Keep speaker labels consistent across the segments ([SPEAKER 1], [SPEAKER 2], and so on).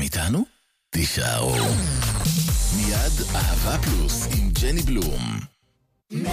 [SPEAKER 1] איתנו? תישארו. מיד אהבה פלוס עם ג'ני בלום.
[SPEAKER 2] 100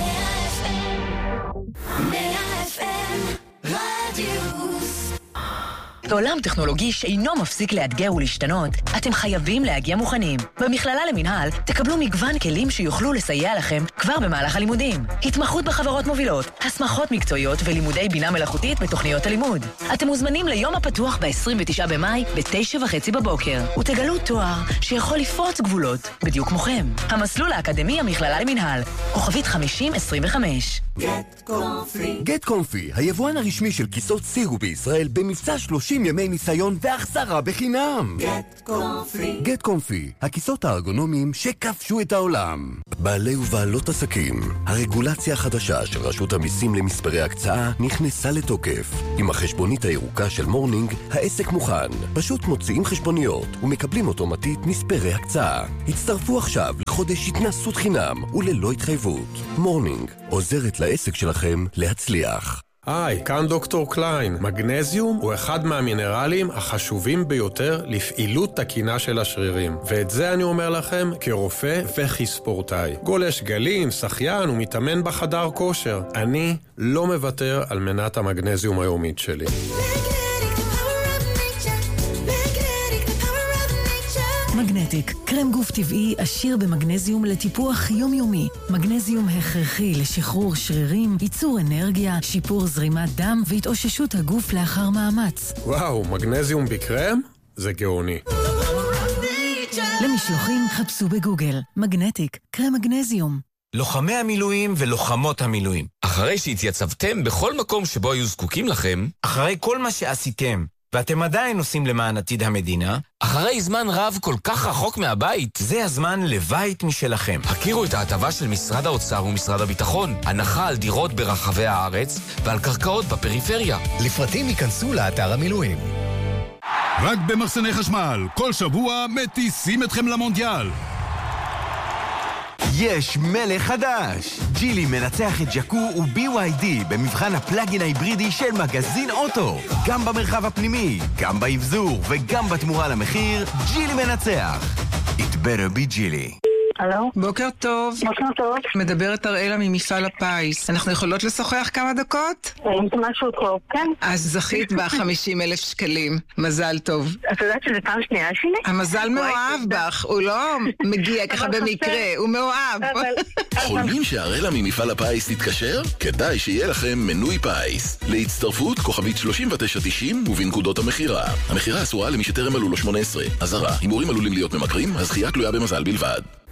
[SPEAKER 2] FM רדיוס.
[SPEAKER 3] בעולם טכנולוגי שאינו מפסיק לאתגר ולהשתנות, אתם חייבים להגיע מוכנים. במכללה למינהל תקבלו מגוון כלים שיוכלו לסייע לכם כבר במהלך הלימודים. התמחות בחברות מובילות, הסמכות מקצועיות ולימודי בינה מלאכותית בתוכניות הלימוד. אתם מוזמנים ליום הפתוח ב-29 במאי ב-9:30 בבוקר, ותגלו תואר שיכול לפרוץ גבולות, בדיוק כמוכם. המסלול האקדמי המכללה למינהל, כוכבית 5025.
[SPEAKER 4] גט קומפי, היבואן הרשמי של כיסאות סירו בישראל במבצע 30 ימי ניסיון והחזרה בחינם. גט קומפי, הכיסאות הארגונומיים שכבשו את העולם. בעלי ובעלות עסקים, הרגולציה החדשה של רשות המיסים למספרי הקצאה נכנסה לתוקף. עם החשבונית הירוקה של מורנינג, העסק מוכן. פשוט מוציאים חשבוניות ומקבלים אוטומטית מספרי הקצאה. הצטרפו עכשיו לחודש התנסות חינם וללא התחייבות. מורנינג עוזרת לעסק שלכם להצליח.
[SPEAKER 5] היי, כאן דוקטור קליין. מגנזיום הוא אחד מהמינרלים החשובים ביותר לפעילות תקינה של השרירים. ואת זה אני אומר לכם כרופא וכספורטאי. גולש גלים, שחיין ומתאמן בחדר כושר. אני לא מוותר על מנת המגנזיום היומית שלי.
[SPEAKER 6] מגנטיק, קרם גוף טבעי עשיר במגנזיום לטיפוח יומיומי. מגנזיום הכרחי לשחרור שרירים, ייצור אנרגיה, שיפור זרימת דם והתאוששות הגוף לאחר מאמץ.
[SPEAKER 5] וואו, מגנזיום בקרם? זה גאוני.
[SPEAKER 6] למשלוחים חפשו בגוגל. מגנטיק, קרם מגנזיום.
[SPEAKER 7] לוחמי המילואים ולוחמות המילואים, אחרי שהתייצבתם בכל מקום שבו היו זקוקים לכם, אחרי כל מה שעשיתם, ואתם עדיין עושים למען עתיד המדינה, אחרי זמן רב כל כך רחוק מהבית, זה הזמן לבית משלכם. הכירו את ההטבה של משרד האוצר ומשרד הביטחון, הנחה על דירות ברחבי הארץ ועל קרקעות בפריפריה. לפרטים ייכנסו לאתר המילואים.
[SPEAKER 8] רק במחסני חשמל, כל שבוע מטיסים אתכם למונדיאל.
[SPEAKER 9] יש מלך חדש! ג'ילי מנצח את ג'קו ו-BYD במבחן הפלאגין ההיברידי של מגזין אוטו. גם במרחב הפנימי, גם באבזור וגם בתמורה למחיר, ג'ילי מנצח. It better be ג'ילי.
[SPEAKER 10] הלו?
[SPEAKER 11] בוקר טוב.
[SPEAKER 10] בוקר טוב.
[SPEAKER 11] מדברת אראלה ממפעל הפיס. אנחנו יכולות לשוחח כמה דקות?
[SPEAKER 10] אם זה משהו טוב, כן.
[SPEAKER 11] אז זכית ב50,000 שקלים. מזל טוב.
[SPEAKER 10] את יודעת שזה פעם שנייה שלי?
[SPEAKER 11] המזל מאוהב בך, הוא לא מגיע ככה במקרה, הוא מאוהב.
[SPEAKER 1] חולמים שהראלה ממפעל הפיס תתקשר? כדאי שיהיה לכם מנוי פיס. להצטרפות כוכבית 3990 ובנקודות המחירה. המחירה אסורה למי שטרם מלאו לו 18. אזהרה, הימורים עלולים להיות ממכרים, הזכייה תלויה במזל בלבד.